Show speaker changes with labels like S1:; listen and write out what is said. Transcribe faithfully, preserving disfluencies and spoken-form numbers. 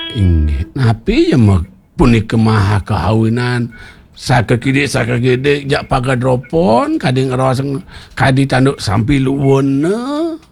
S1: Inggih. Napi ya mah punika maha kahawinan sakekidik sakekidik jak pagadropon kadi ngeroseng kadi tanduk sampai luwun